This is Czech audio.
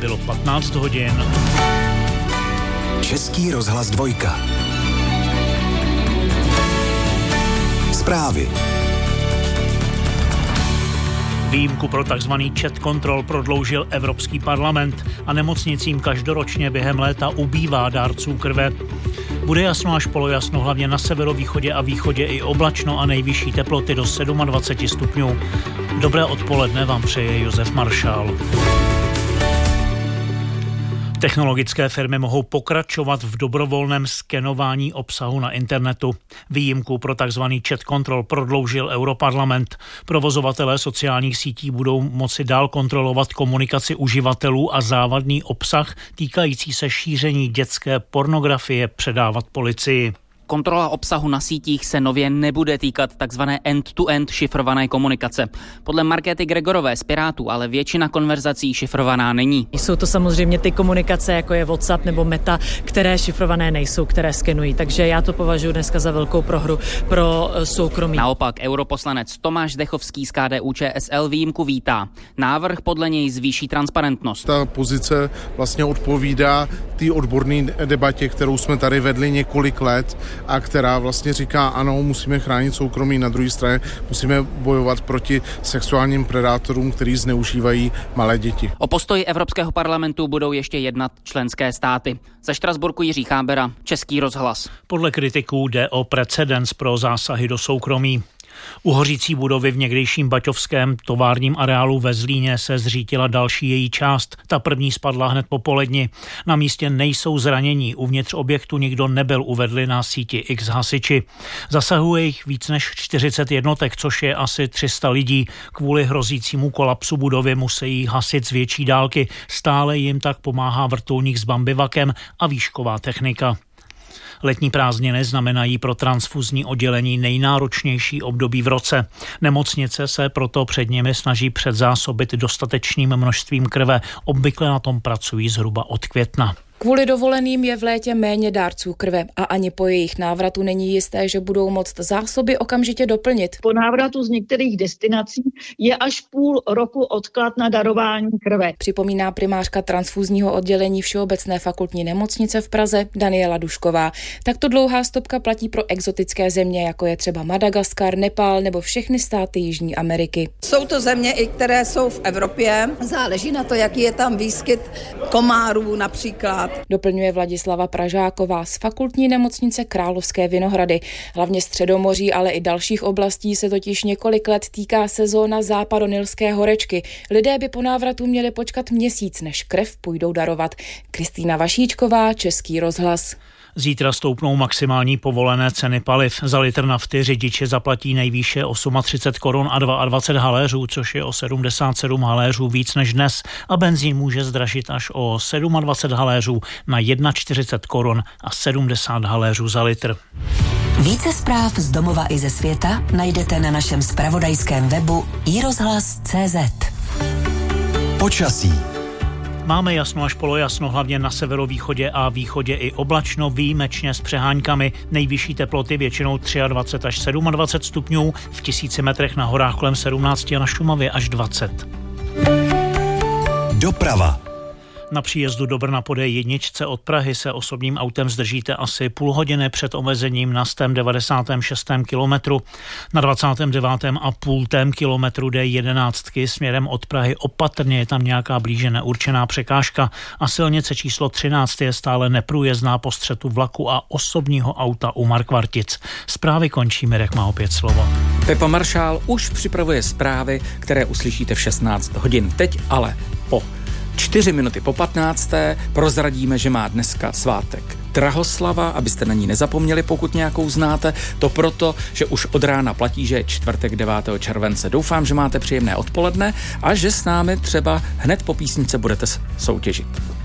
bylo 15 hodin. Český rozhlas 2. Zprávy. Výjimku pro tzv. Chat control prodloužil Evropský parlament a nemocnicím každoročně během léta ubývá dárců krve. Bude jasno až polojasno, hlavně na severovýchodě a východě i oblačno a nejvyšší teploty do 27 stupňů. Dobré odpoledne vám přeje Josef Maršál. Technologické firmy mohou pokračovat v dobrovolném skenování obsahu na internetu. Výjimku pro tzv. Chat control prodloužil Europarlament. Provozovatelé sociálních sítí budou moci dál kontrolovat komunikaci uživatelů a závadný obsah týkající se šíření dětské pornografie předávat policii. Kontrola obsahu na sítích se nově nebude týkat takzvané end-to-end šifrované komunikace. Podle Markéty Gregorové z Pirátů ale většina konverzací šifrovaná není. Jsou to samozřejmě ty komunikace, jako je WhatsApp nebo Meta, které šifrované nejsou, které skenují. Takže já to považuji dneska za velkou prohru pro soukromí. Naopak europoslanec Tomáš Zdechovský z KDU-ČSL výjimku vítá. Návrh podle něj zvýší transparentnost. Ta pozice vlastně odpovídá té odborné debatě, kterou jsme tady vedli několik let, a která vlastně říká, ano, musíme chránit soukromí, na druhé straně musíme bojovat proti sexuálním predátorům, kteří zneužívají malé děti. O postoji Evropského parlamentu budou ještě jednat členské státy. Ze Štrasburku Jiří Chábera, Český rozhlas. Podle kritiků jde o precedens pro zásahy do soukromí. U hořící budovy v někdejším baťovském továrním areálu ve Zlíně se zřítila další její část. Ta první spadla hned po poledni. Na místě nejsou zranění. Uvnitř objektu nikdo nebyl, uvedli na síti X hasiči. Zasahuje jich víc než 40 jednotek, což je asi 300 lidí. Kvůli hrozícímu kolapsu budovy musí hasit z větší dálky. Stále jim tak pomáhá vrtulník s bambivakem a výšková technika. Letní prázdniny znamenají pro transfuzní oddělení nejnáročnější období v roce. Nemocnice se proto před nimi snaží předzásobit dostatečným množstvím krve. Obvykle na tom pracují zhruba od května. Kvůli dovoleným je v létě méně dárců krve a ani po jejich návratu není jisté, že budou moct zásoby okamžitě doplnit. Po návratu z některých destinací je až půl roku odklad na darování krve. Připomíná primářka transfuzního oddělení Všeobecné fakultní nemocnice v Praze Daniela Dušková. Takto dlouhá stopka platí pro exotické země, jako je třeba Madagaskar, Nepál nebo všechny státy Jižní Ameriky. Jsou to země, i které jsou v Evropě. Záleží na to, jaký je tam výskyt komárů například. Doplňuje Vladislava Pražáková z fakultní nemocnice Královské Vinohrady. Hlavně Středomoří, ale i dalších oblastí se totiž několik let týká sezóna západonilské horečky. Lidé by po návratu měli počkat měsíc, než krev půjdou darovat. Kristýna Vašíčková, Český rozhlas. Zítra stoupnou maximální povolené ceny paliv. Za litr nafty řidiči zaplatí nejvýše 38 korun a 22 haléřů, což je o 77 haléřů víc než dnes. A benzín může zdražit až o 27 haléřů na 41 korun a 70 haléřů za litr. Více zpráv z domova i ze světa najdete na našem zpravodajském webu iRozhlas.cz. Počasí. Máme jasno až polojasno, hlavně na severovýchodě a východě i oblačno, výjimečně s přeháňkami. Nejvyšší teploty většinou 23 až 27 stupňů, v 1000 metrech na horách kolem 17 a na Šumavě až 20. Doprava. Na příjezdu do Brna po D1 od Prahy se osobním autem zdržíte asi půl hodiny před omezením na 196. kilometru. Na 29,5. kilometru D11 směrem od Prahy opatrně je tam nějaká blíže neurčená překážka a silnice číslo 13 je stále neprůjezdná po střetu vlaku a osobního auta u Markvartic. Zprávy končí, Mirek má opět slovo. Pepa Maršál už připravuje zprávy, které uslyšíte v 16 hodin. Teď ale po 4 minuty po 15. prozradíme, že má dneska svátek Drahoslava, abyste na ní nezapomněli, pokud nějakou znáte. To proto, že už od rána platí, že je čtvrtek 9. července. Doufám, že máte příjemné odpoledne a že s námi třeba hned po písničce budete soutěžit.